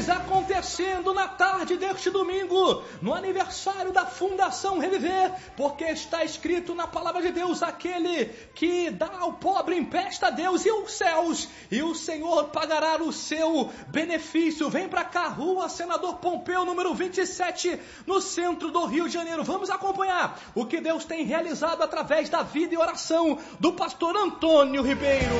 milagres acontecendo na tarde deste domingo, no aniversário da Fundação Reviver, porque está escrito na palavra de Deus: aquele que dá ao pobre empresta a Deus e os céus, e o Senhor pagará o seu benefício. Vem pra cá, Rua Senador Pompeu, número 27, no centro do Rio de Janeiro. Vamos acompanhar o que Deus tem realizado através da vida e oração do pastor Antônio Ribeiro.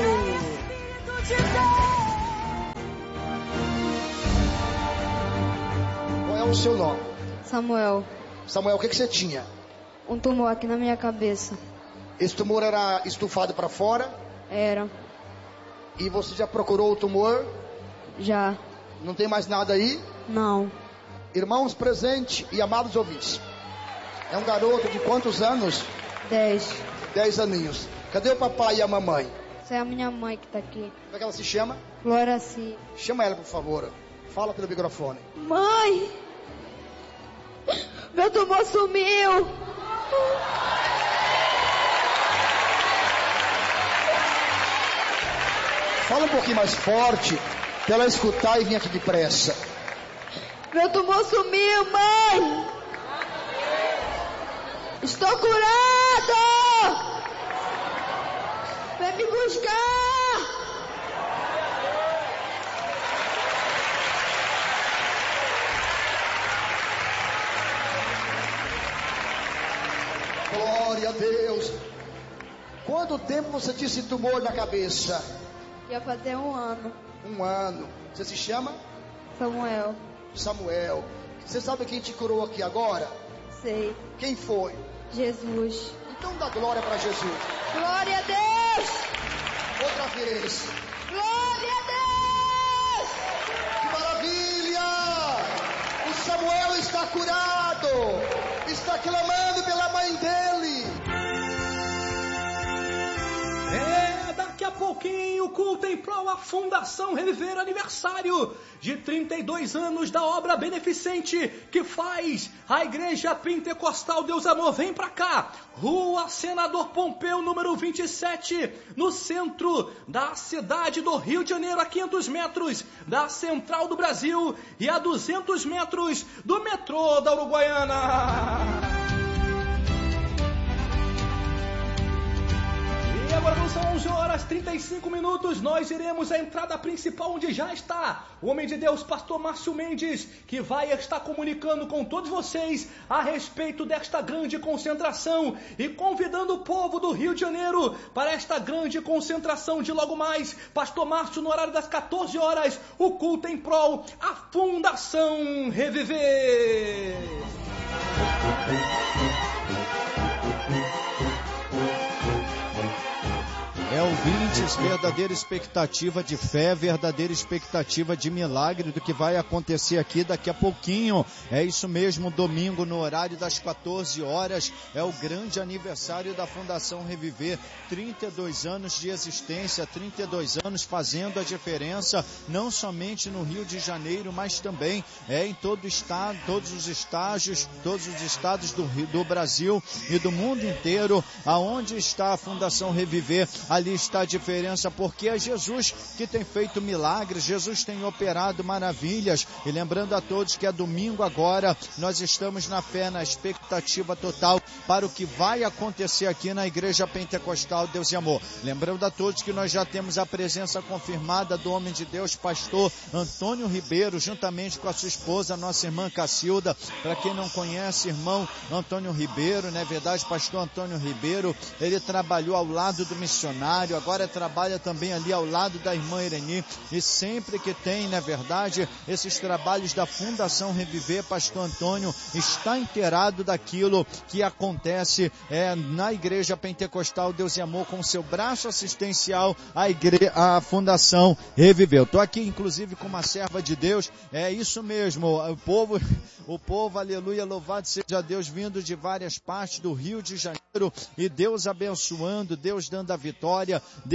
Qual é o seu nome? Samuel. Samuel, o que você tinha? Um tumor aqui na minha cabeça. Esse tumor era estufado para fora? Era. E você já procurou o tumor? Já. Não tem mais nada aí? Não. Irmãos presentes e amados ouvintes, é um garoto de quantos anos? 10. 10 aninhos. Cadê o papai e a mamãe? Essa é a minha mãe que tá aqui. Como é que ela se chama? Floraci. Chama ela, por favor. Fala pelo microfone. Mãe! Meu tumor sumiu! Fala um pouquinho mais forte, pra ela escutar e vir aqui depressa. Meu tumor sumiu, mãe! Estou curado! Vem me buscar! Glória a Deus. Quanto tempo você tinha esse tumor na cabeça? Ia fazer 1 ano. 1 ano. Você se chama? Samuel. Samuel. Você sabe quem te curou aqui agora? Sei. Quem foi? Jesus. Então dá glória para Jesus. Glória a Deus! Outra vez. Glória a Deus! Que maravilha! O Samuel está curado. Está clamando pela mãe dele. Daqui a pouquinho, culto em prol à Fundação Reviver, aniversário de 32 anos da obra beneficente que faz a Igreja Pentecostal Deus Amor. Vem pra cá, Rua Senador Pompeu, número 27, no centro da cidade do Rio de Janeiro, a 500 metros da Central do Brasil e a 200 metros do metrô da Uruguaiana. E agora são 11h35, nós iremos à entrada principal, onde já está o homem de Deus, pastor Márcio Mendes, que vai estar comunicando com todos vocês a respeito desta grande concentração e convidando o povo do Rio de Janeiro para esta grande concentração de logo mais. Pastor Márcio, no horário das 14 horas, o culto em prol à Fundação Reviver. Ouvintes, verdadeira expectativa de fé, verdadeira expectativa de milagre do que vai acontecer aqui daqui a pouquinho. É isso mesmo, domingo no horário das 14 horas, é o grande aniversário da Fundação Reviver, 32 anos de existência, 32 anos fazendo a diferença, não somente no Rio de Janeiro, mas também em todo o estado, todos os estágios, todos os estados do Brasil e do mundo inteiro. Aonde está a Fundação Reviver, ali está a diferença, porque é Jesus que tem feito milagres, Jesus tem operado maravilhas. E lembrando a todos que é domingo agora, nós estamos na fé, na expectativa total para o que vai acontecer aqui na Igreja Pentecostal Deus e Amor. Lembrando a todos que nós já temos a presença confirmada do homem de Deus, pastor Antônio Ribeiro, juntamente com a sua esposa, nossa irmã Cacilda. Para quem não conhece, irmão Antônio Ribeiro, não é verdade? Pastor Antônio Ribeiro, ele trabalhou ao lado do missionário, agora trabalha também ali ao lado da irmã Ireni, e sempre que tem, na verdade, esses trabalhos da Fundação Reviver, pastor Antônio está inteirado daquilo que acontece na Igreja Pentecostal Deus e Amor, com seu braço assistencial, a Fundação Reviver. Eu estou aqui, inclusive, com uma serva de Deus, é isso mesmo, o povo, aleluia, louvado seja Deus, vindo de várias partes do Rio de Janeiro, e Deus abençoando, Deus dando a vitória, Deus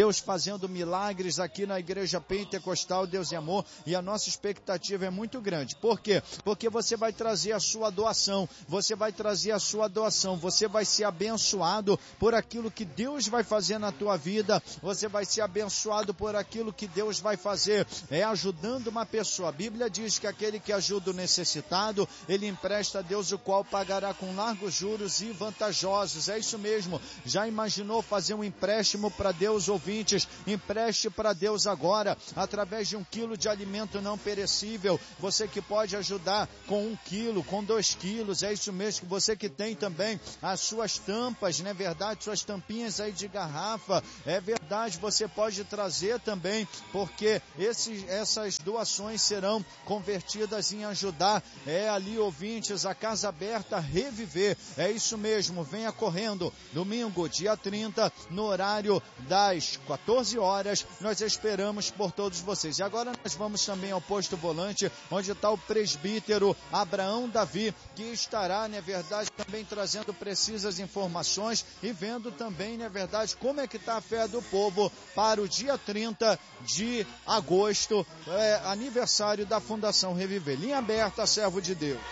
Deus fazendo milagres aqui na Igreja Pentecostal Deus e Amor, e a nossa expectativa é muito grande. Por quê? Porque você vai trazer a sua doação, você vai ser abençoado por aquilo que Deus vai fazer na tua vida, você vai ser abençoado por aquilo que Deus vai fazer, ajudando uma pessoa. A Bíblia diz que aquele que ajuda o necessitado, ele empresta a Deus, o qual pagará com largos juros e vantajosos. É isso mesmo. Já imaginou fazer um empréstimo para Deus, ouvintes? Empreste para Deus agora, através de 1 quilo de alimento não perecível. Você que pode ajudar com 1 quilo, com 2 quilos, é isso mesmo. Você que tem também as suas tampas, não é verdade? Suas tampinhas aí de garrafa, é verdade, você pode trazer também, porque essas doações serão convertidas em ajudar, ali, ouvintes, a Casa Aberta Reviver, é isso mesmo, venha correndo, domingo, dia 30, no horário das 14 horas, nós esperamos por todos vocês. E agora nós vamos também ao posto volante, onde está o presbítero Abraão Davi, que estará, não é verdade, também trazendo precisas informações e vendo também, não é verdade, como é que está a fé do povo para o dia 30 de agosto, aniversário da Fundação Reviver. Linha aberta, servo de Deus.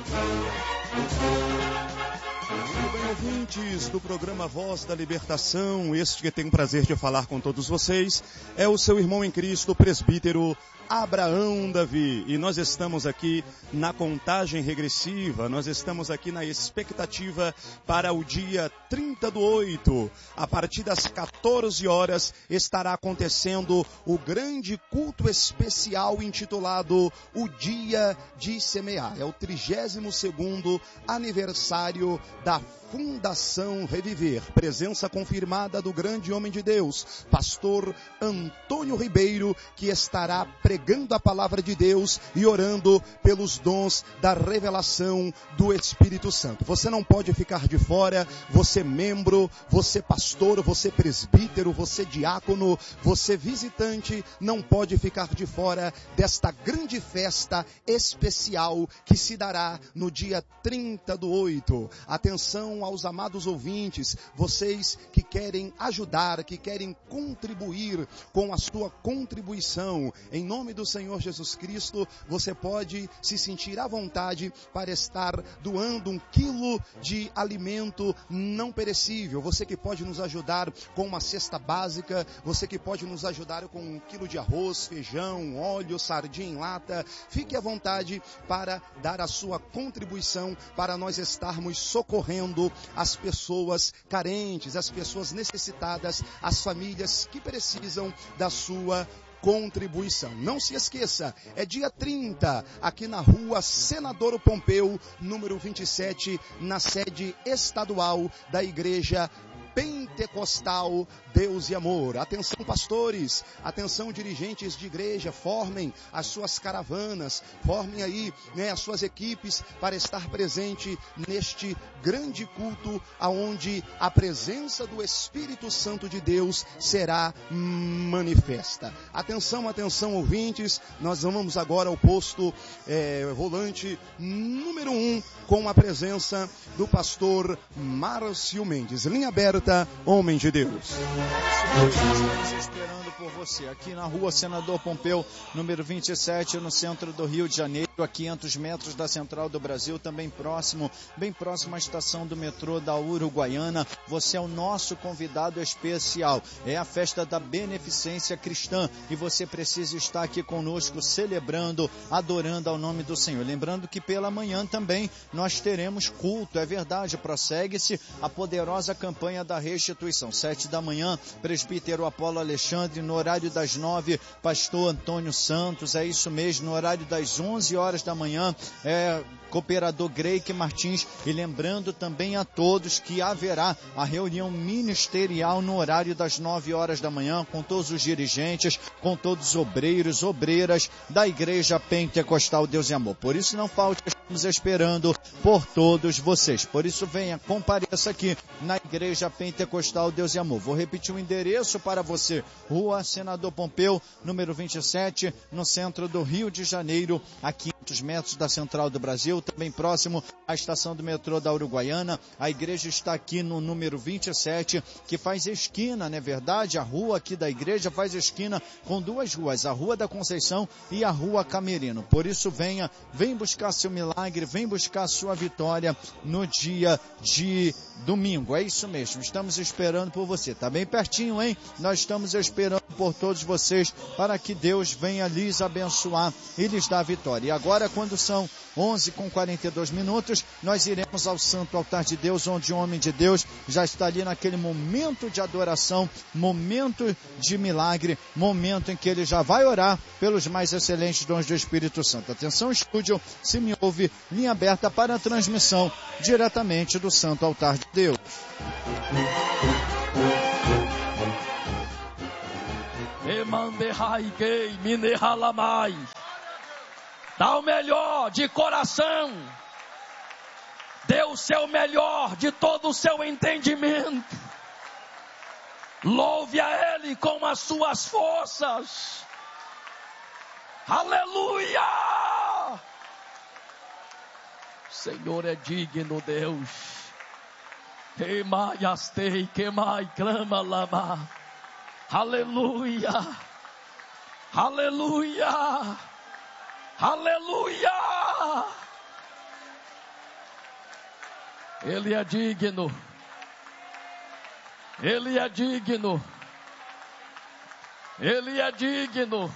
Muito bem, ouvintes do programa Voz da Libertação, este que tem o prazer de falar com todos vocês é o seu irmão em Cristo, presbítero Abraão Davi, e nós estamos aqui na contagem regressiva, nós estamos aqui na expectativa para o dia 30/8, a partir das 14 horas estará acontecendo o grande culto especial intitulado O Dia de Semear, é o 32º aniversário da Fundação Reviver, presença confirmada do grande homem de Deus, pastor Antônio Ribeiro, que estará pregando a palavra de Deus e orando pelos dons da revelação do Espírito Santo. Você não pode ficar de fora, você membro, você pastor, você presbítero, você diácono, você visitante, não pode ficar de fora desta grande festa especial que se dará no dia 30/8. Atenção aos amados ouvintes, vocês que querem ajudar, que querem contribuir com a sua contribuição, em nome do Senhor Jesus Cristo, você pode se sentir à vontade para estar doando 1 quilo de alimento não perecível. Você que pode nos ajudar com uma cesta básica, você que pode nos ajudar com 1 quilo de arroz, feijão, óleo, sardinha em lata, fique à vontade para dar a sua contribuição para nós estarmos socorrendo as pessoas carentes, as pessoas necessitadas, as famílias que precisam da sua contribuição. Não se esqueça, é dia 30, aqui na rua Senador Pompeu, número 27, na sede estadual da Igreja Pentecostal Deus e Amor. Atenção pastores, atenção dirigentes de igreja, formem as suas caravanas, formem aí as suas equipes para estar presente neste grande culto aonde a presença do Espírito Santo de Deus será manifesta. Atenção, atenção ouvintes, nós vamos agora ao posto volante número 1 com a presença do pastor Márcio Mendes. Linha aberta, homem de Deus. Estamos esperando por você aqui na rua Senador Pompeu, número 27, no centro do Rio de Janeiro, a 500 metros da Central do Brasil, também bem próximo à estação do metrô da Uruguaiana. Você é o nosso convidado especial. É a festa da beneficência cristã e você precisa estar aqui conosco celebrando, adorando ao nome do Senhor. Lembrando que pela manhã também nós teremos culto, é verdade, prossegue-se a poderosa campanha da restituição. 7 da manhã, presbítero Apolo Alexandre, no horário das 9, pastor Antônio Santos, é isso mesmo, no horário das 11 horas da manhã, cooperador Greike Martins, e lembrando também a todos que haverá a reunião ministerial no horário das 9 horas da manhã, com todos os dirigentes, com todos os obreiros, obreiras da Igreja Pentecostal Deus e Amor. Por isso não falte, estamos esperando por todos vocês. Por isso venha, compareça aqui na Igreja Pentecostal Deus e Amor. Vou repetir o endereço para você. Rua Senador Pompeu, número 27, no centro do Rio de Janeiro, a 500 metros da Central do Brasil, também próximo à estação do metrô da Uruguaiana. A igreja está aqui no número 27, que faz esquina, não é verdade? A rua aqui da igreja faz esquina com duas ruas, a Rua da Conceição e a Rua Camerino. Por isso vem buscar seu milagre, vem buscar sua vitória no dia de domingo. É isso mesmo, estamos esperando por você. Tá bem pertinho, hein? Nós estamos esperando por todos vocês para que Deus venha lhes abençoar e lhes dar a vitória. E agora, quando são 11h42, nós iremos ao Santo Altar de Deus, onde o homem de Deus já está ali naquele momento de adoração, momento de milagre, momento em que ele já vai orar pelos mais excelentes dons do Espírito Santo. Atenção, estúdio, se me ouve, linha aberta para a transmissão diretamente do Santo Altar de Deus. Dá o melhor de coração, dê o seu melhor de todo o seu entendimento, louve a Ele com as suas forças, aleluia! O Senhor é digno, Deus. Emaiastei, quemai, clama, lama. Aleluia, aleluia, aleluia. Ele é digno, Ele é digno, Ele é digno,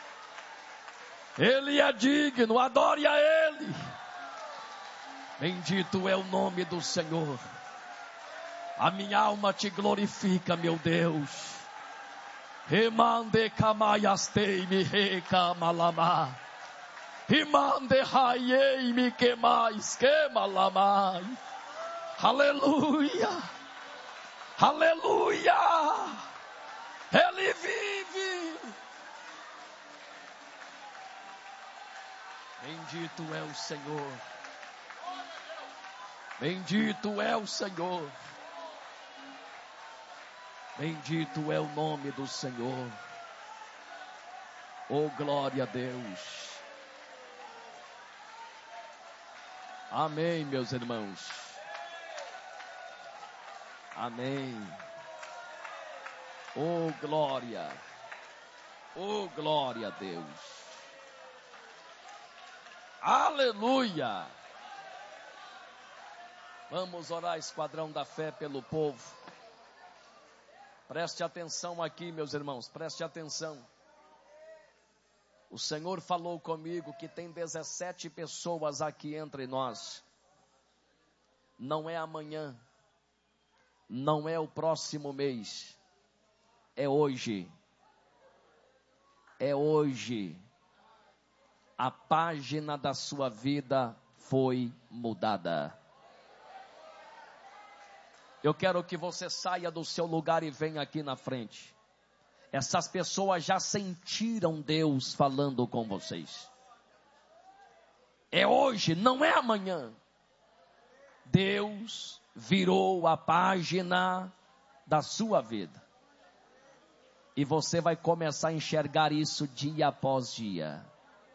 Ele é digno, adore a Ele. Bendito é o nome do Senhor. A minha alma te glorifica, meu Deus. Remande kamaiastei me rekamalama. Remande raiei me quemais quemalamai. Aleluia. Aleluia. Ele vive. Bendito é o Senhor. Bendito é o Senhor. Bendito é o nome do Senhor. Oh, glória a Deus. Amém, meus irmãos. Amém. Oh, glória. Oh, glória a Deus. Aleluia. Vamos orar, esquadrão da fé, pelo povo. Preste atenção aqui, meus irmãos, preste atenção. O Senhor falou comigo que tem 17 pessoas aqui entre nós. Não é amanhã, não é o próximo mês, é hoje. É hoje. A página da sua vida foi mudada. Eu quero que você saia do seu lugar e venha aqui na frente. Essas pessoas já sentiram Deus falando com vocês. É hoje, não é amanhã. Deus virou a página da sua vida. E você vai começar a enxergar isso dia após dia.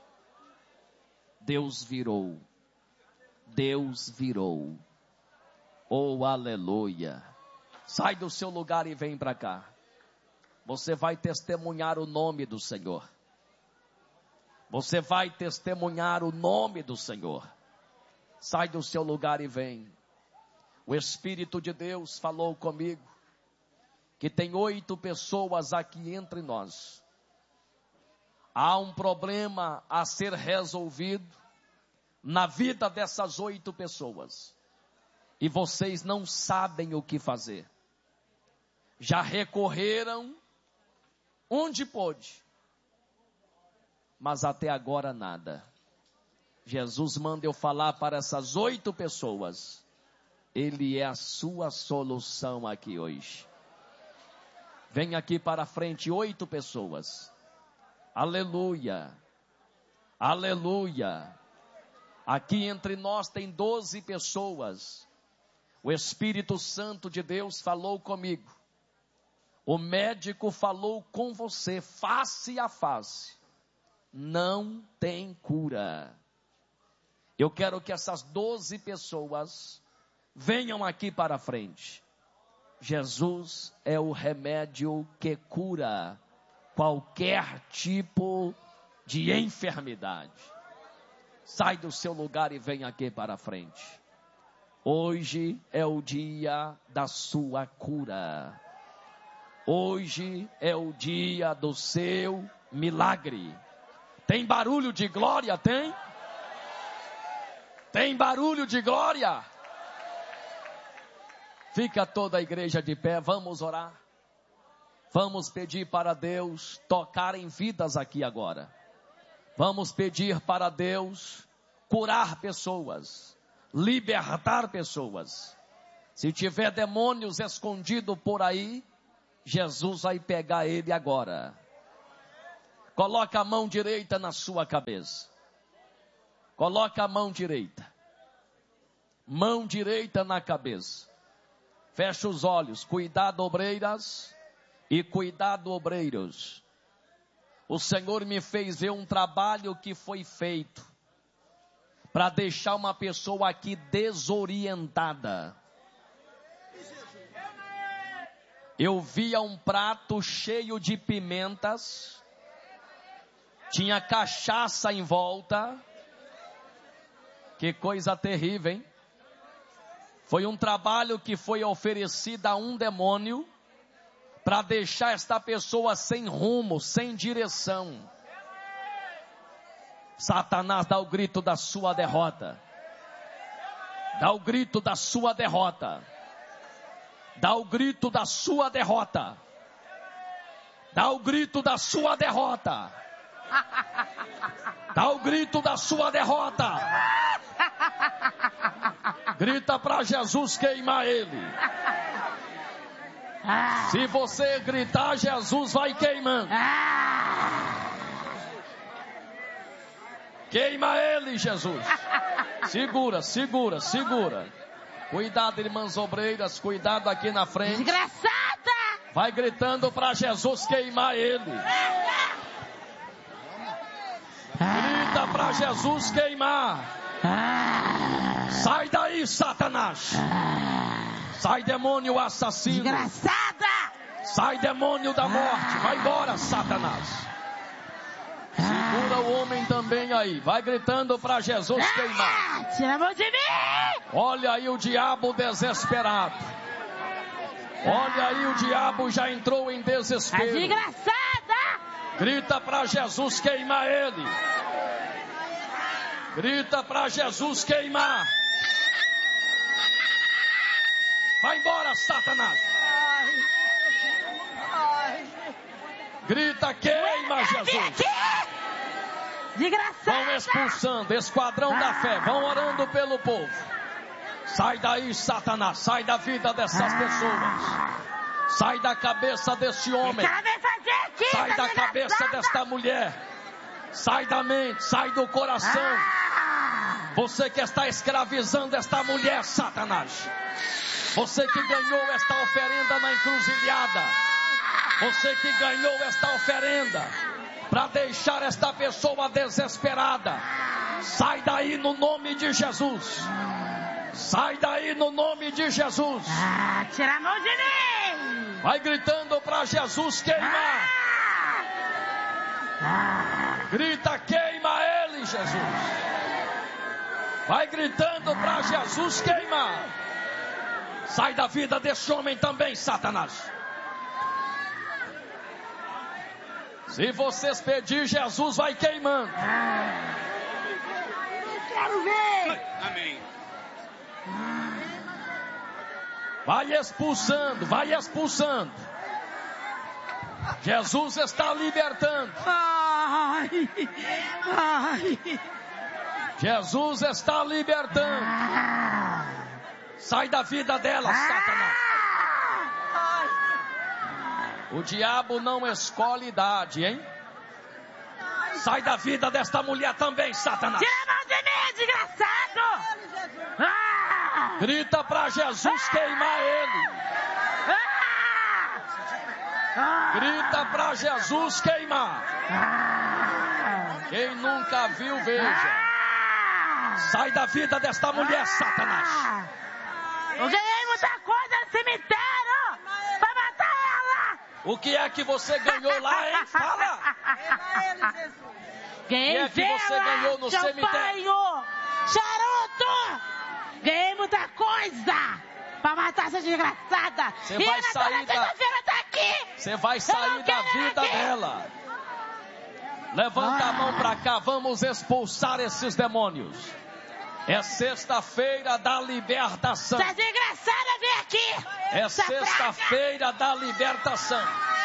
Deus virou. Deus virou. Oh, aleluia. Sai do seu lugar e vem para cá. Você vai testemunhar o nome do Senhor. Você vai testemunhar o nome do Senhor. Sai do seu lugar e vem. O Espírito de Deus falou comigo que tem 8 pessoas aqui entre nós. Há um problema a ser resolvido na vida dessas 8 pessoas. E vocês não sabem o que fazer. Já recorreram onde pôde, mas até agora nada. Jesus manda eu falar para essas 8 pessoas. Ele é a sua solução aqui hoje. Vem aqui para frente 8 pessoas. Aleluia. Aleluia. Aqui entre nós tem 12 pessoas. O Espírito Santo de Deus falou comigo. O médico falou com você face a face. Não tem cura. Eu quero que essas 12 pessoas venham aqui para frente. Jesus é o remédio que cura qualquer tipo de enfermidade. Sai do seu lugar e vem aqui para frente. Hoje é o dia da sua cura. Hoje é o dia do seu milagre. Tem barulho de glória? Tem? Tem barulho de glória? Fica toda a igreja de pé, vamos orar. Vamos pedir para Deus tocar em vidas aqui agora. Vamos pedir para Deus curar pessoas, libertar pessoas. Se tiver demônios escondidos por aí, Jesus vai pegar ele agora. Coloca a mão direita na sua cabeça. Coloca a mão direita. Mão direita na cabeça. Fecha os olhos. Cuidado, obreiras, e cuidado, obreiros. O Senhor me fez ver um trabalho que foi feito para deixar uma pessoa aqui desorientada. Eu via um prato cheio de pimentas, tinha cachaça em volta. Que coisa terrível, hein? Foi um trabalho que foi oferecido a um demônio para deixar esta pessoa sem rumo, sem direção. Satanás, dá o grito da sua derrota. Dá o grito da sua derrota. Dá o grito da sua derrota. Dá o grito da sua derrota. Dá o grito da sua derrota. Grita para Jesus queimar ele. Se você gritar, Jesus vai queimando. Queima ele, Jesus. Segura, segura, segura. Cuidado, irmãs obreiras, cuidado aqui na frente. Desgraçada! Vai gritando para Jesus queimar ele. Grita para Jesus queimar. Sai daí, Satanás. Sai, demônio assassino. Desgraçada! Sai, demônio da morte. Vai embora, Satanás. Segura o homem também aí. Vai gritando para Jesus queimar. Tira a mão de mim! Olha aí o diabo desesperado. Olha aí o diabo já entrou em desespero. Desgraçada! Grita para Jesus queimar ele. Grita para Jesus queimar. Vai embora, Satanás. Grita, queima, Jesus. Desgraçada! Vão expulsando, esquadrão da fé. Vão orando pelo povo. Sai daí, Satanás. Sai da vida dessas pessoas. Sai da cabeça desse homem. Sai da cabeça desta mulher. Sai da mente, sai do coração. Você que está escravizando esta mulher, Satanás. Você que ganhou esta oferenda na encruzilhada. Você que ganhou esta oferenda para deixar esta pessoa desesperada. Sai daí no nome de Jesus. Sai daí no nome de Jesus. Tira a mão de mim! Vai gritando para Jesus queimar. Grita, queima ele, Jesus. Vai gritando para Jesus queimar. Sai da vida desse homem também, Satanás. Se vocês pedir, Jesus vai queimando. Quero ver! Amém. Vai expulsando, vai expulsando. Jesus está libertando. Ai! Ai! Jesus está libertando. Sai da vida dela, Satanás. O diabo não escolhe idade, hein? Sai da vida desta mulher também, Satanás. Tira a mão de mim, desgraçado! Grita para Jesus queimar ele. Grita para Jesus queimar. Quem nunca viu, veja. Sai da vida desta mulher, Satanás. Eu ganhei muita coisa no cemitério pra matar ela. O que é que você ganhou lá, hein? Fala. Ganhei O que é que você ganhou no cemitério? Charuto. Ganhei muita coisa pra matar essa desgraçada. Você vai sair da... Tá aqui. Você vai sair da vida dela. Levanta a mão pra cá, vamos expulsar esses demônios. É sexta-feira da libertação. Essa desgraçada vem aqui. É sexta-feira da libertação.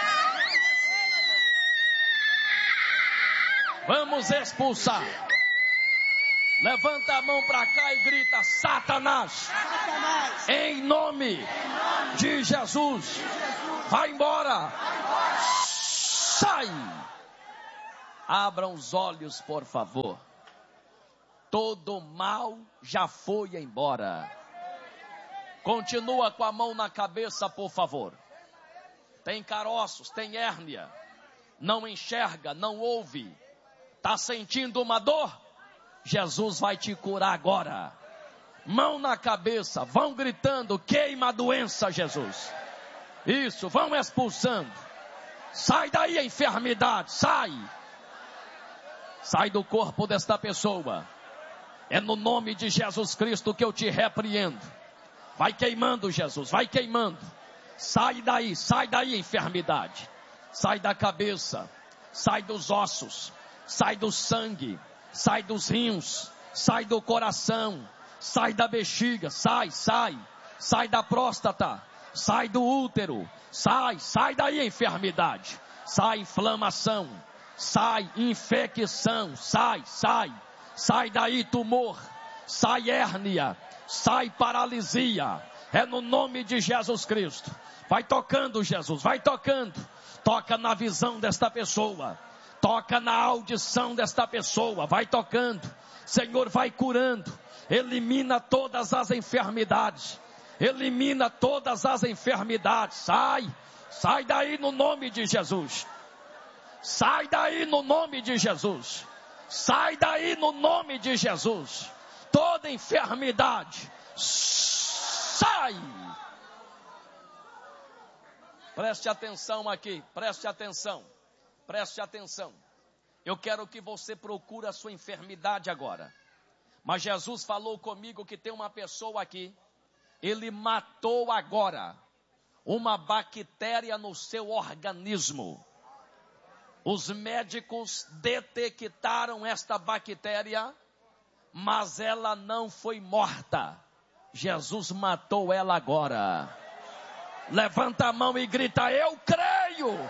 Vamos expulsar. Levanta a mão pra cá e grita: Satanás, em nome de Jesus, vai embora. Sai. Abram os olhos, por favor. Todo mal já foi embora. Continua com a mão na cabeça, por favor. Tem caroços, tem hérnia. Não enxerga, não ouve. Está sentindo uma dor? Jesus vai te curar agora. Mão na cabeça, vão gritando: queima a doença, Jesus. Isso, vão expulsando. Sai daí a enfermidade, sai. Sai do corpo desta pessoa. É no nome de Jesus Cristo que eu te repreendo. Vai queimando, Jesus, vai queimando. Sai daí enfermidade. Sai da cabeça, sai dos ossos, sai do sangue, sai dos rins, sai do coração, sai da bexiga, sai da próstata, sai do útero, sai daí enfermidade, sai inflamação, sai infecção, sai daí tumor, sai hérnia, sai paralisia, é no nome de Jesus Cristo. Vai tocando, Jesus, vai tocando. Toca na visão desta pessoa, toca na audição desta pessoa, vai tocando. Senhor, vai curando, elimina todas as enfermidades, elimina todas as enfermidades. Sai daí no nome de Jesus. Sai daí no nome de Jesus. Sai daí no nome de Jesus. Toda enfermidade, sai. Preste atenção aqui, preste atenção. Eu quero que você procure a sua enfermidade agora. Mas Jesus falou comigo que tem uma pessoa aqui. Ele matou agora uma bactéria no seu organismo. Os médicos detectaram esta bactéria, mas ela não foi morta. Jesus matou ela agora. Levanta a mão e grita: eu creio.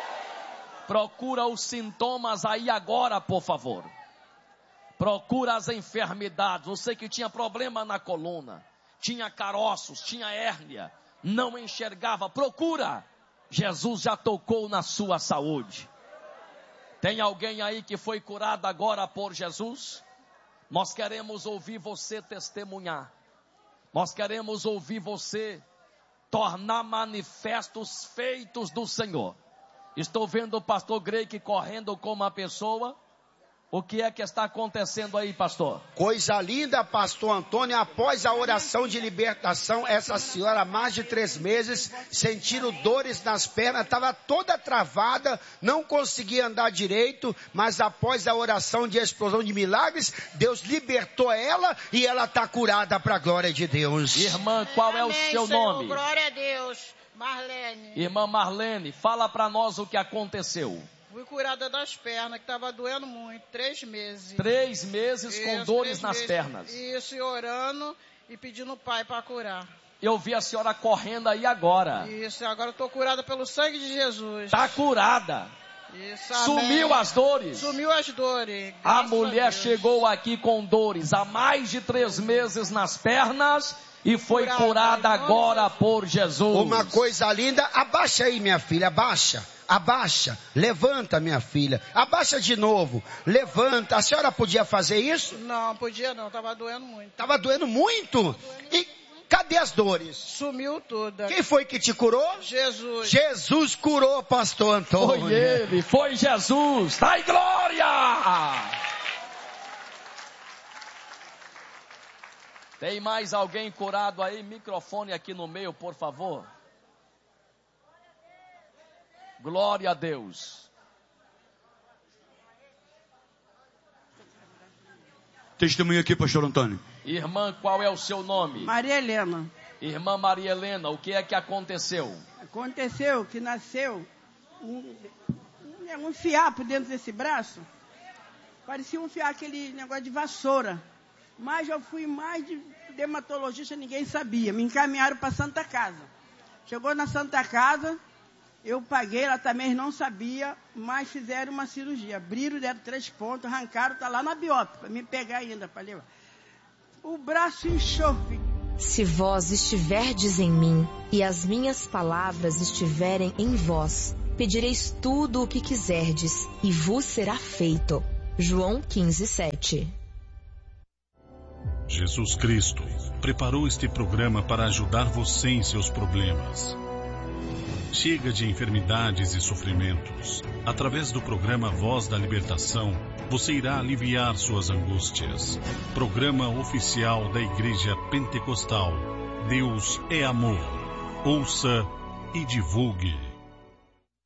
Procura os sintomas aí agora, por favor. Procura as enfermidades. Você que tinha problema na coluna, tinha caroços, tinha hérnia, não enxergava, procura. Jesus já tocou na sua saúde. Tem alguém aí que foi curado agora por Jesus? Nós queremos ouvir você testemunhar. Nós queremos ouvir você tornar manifestos feitos do Senhor. Estou vendo o pastor Greik correndo com uma pessoa. O que é que está acontecendo aí, pastor? Coisa linda, pastor Antônio. Após a oração de libertação, essa senhora, há mais de 3 meses, sentindo dores nas pernas, estava toda travada, não conseguia andar direito, mas após a oração de explosão de milagres, Deus libertou ela e ela está curada para a glória de Deus. Irmã, qual é o seu nome? Glória a Deus. Marlene. Irmã Marlene, fala para nós o que aconteceu. Fui curada das pernas, que estava doendo muito, 3 meses. 3 meses com Isso, dores 3 nas meses. pernas. Isso, e orando e pedindo o Pai para curar. Eu vi a senhora correndo aí agora. Isso, agora eu estou curada pelo sangue de Jesus. Está curada. Isso, Sumiu amém. as dores. Sumiu as dores. A Graças mulher Deus. chegou aqui com dores há mais de 3 meses nas pernas e foi Curada, curada em nome agora de por Jesus. Uma coisa linda, abaixa aí, minha filha, abaixa, levanta, minha filha, abaixa de novo, levanta. A senhora podia fazer isso? Não, podia não, estava doendo muito. Estava doendo muito? E cadê as dores? Sumiu tudo. Quem foi que te curou? Jesus. Jesus curou, pastor Antônio. Foi ele, foi Jesus. Dai glória! Tem mais alguém curado aí? Microfone aqui no meio, por favor. Glória a Deus. Testemunho aqui, pastor Antônio. Irmã, qual é o seu nome? Maria Helena. Irmã Maria Helena, o que é que aconteceu? Aconteceu que nasceu um fiapo dentro desse braço. Parecia um fiapo, aquele negócio de vassoura. Mas eu fui mais de dermatologista, ninguém sabia. Me encaminharam para Santa Casa. Chegou na Santa Casa, eu paguei, ela também não sabia, mas fizeram uma cirurgia. Abriram, deram 3 pontos, arrancaram, está lá na biópsia, para me pegar ainda, para levar. O braço inchou. Se vós estiverdes em mim, e as minhas palavras estiverem em vós, pedireis tudo o que quiserdes, e vos será feito. João 15:7. Jesus Cristo preparou este programa para ajudar você em seus problemas. Chega de enfermidades e sofrimentos. Através do programa Voz da Libertação, você irá aliviar suas angústias. Programa oficial da Igreja Pentecostal. Deus é amor. Ouça e divulgue.